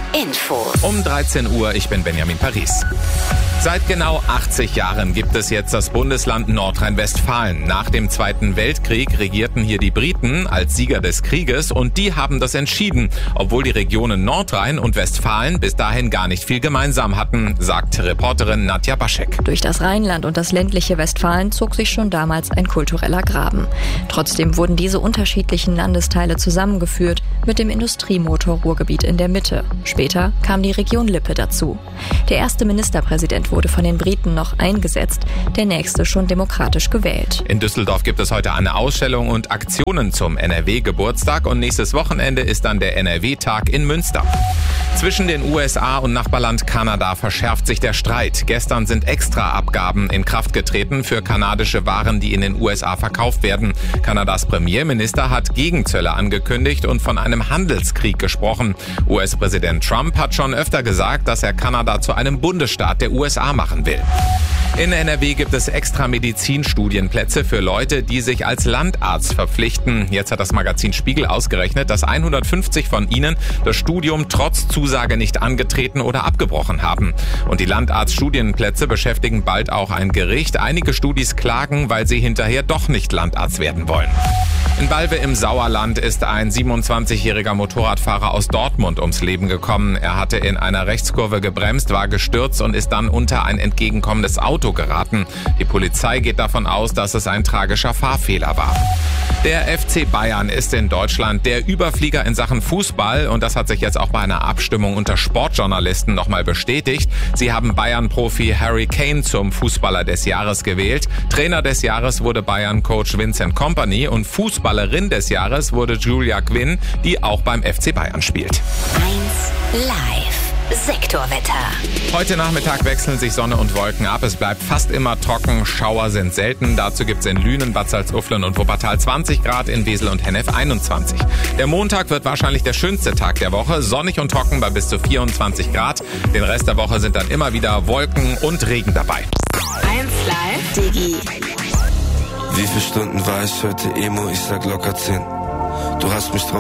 Info. Um 13 Uhr, ich bin Benjamin Paris. Seit genau 80 Jahren gibt es jetzt das Bundesland Nordrhein-Westfalen. Nach dem Zweiten Weltkrieg regierten hier die Briten als Sieger des Krieges und die haben das entschieden, obwohl die Regionen Nordrhein und Westfalen bis dahin gar nicht viel gemeinsam hatten, sagt Reporterin Nadja Baschek. Durch das Rheinland und das ländliche Westfalen zog sich schon damals ein kultureller Graben. Trotzdem wurden diese unterschiedlichen Landesteile zusammengeführt mit dem Industriemotor Ruhrgebiet in der Mitte. Später kam die Region Lippe dazu. Der erste Ministerpräsident wurde von den Briten noch eingesetzt, der nächste schon demokratisch gewählt. In Düsseldorf gibt es heute eine Ausstellung und Aktionen zum NRW-Geburtstag und nächstes Wochenende ist dann der NRW-Tag in Münster. Zwischen den USA und Nachbarland Kanada verschärft sich der Streit. Gestern sind Extraabgaben in Kraft getreten für kanadische Waren, die in den USA verkauft werden. Kanadas Premierminister hat Gegenzölle angekündigt und von einem Handelskrieg gesprochen. US-Präsident Trump hat schon öfter gesagt, dass er Kanada zu einem Bundesstaat der USA machen will. In NRW gibt es extra Medizinstudienplätze für Leute, die sich als Landarzt verpflichten. Jetzt hat das Magazin Spiegel ausgerechnet, dass 150 von ihnen das Studium trotz Zusage nicht angetreten oder abgebrochen haben. Und die Landarztstudienplätze beschäftigen bald auch ein Gericht. Einige Studis klagen, weil sie hinterher doch nicht Landarzt werden wollen. In Balve im Sauerland ist ein 27-jähriger Motorradfahrer aus Dortmund ums Leben gekommen. Er hatte in einer Rechtskurve gebremst, war gestürzt und ist dann unter ein entgegenkommendes Auto geraten. Die Polizei geht davon aus, dass es ein tragischer Fahrfehler war. Der FC Bayern ist in Deutschland der Überflieger in Sachen Fußball und das hat sich jetzt auch bei einer Abstimmung unter Sportjournalisten nochmal bestätigt. Sie haben Bayern-Profi Harry Kane zum Fußballer des Jahres gewählt. Trainer des Jahres wurde Bayern-Coach Vincent Kompany und Fußballerin des Jahres wurde Julia Quinn, die auch beim FC Bayern spielt. 1 Live. Sektorwetter. Heute Nachmittag wechseln sich Sonne und Wolken ab. Es bleibt fast immer trocken. Schauer sind selten. Dazu gibt's in Lünen, Bad Salzuflen und Wuppertal 20 Grad, in Wesel und Hennef 21. Der Montag wird wahrscheinlich der schönste Tag der Woche. Sonnig und trocken bei bis zu 24 Grad. Den Rest der Woche sind dann immer wieder Wolken und Regen dabei. 1 Live. Digi. Wie viele Stunden war ich heute Emo? Ich sag locker 10. Du hast mich drauf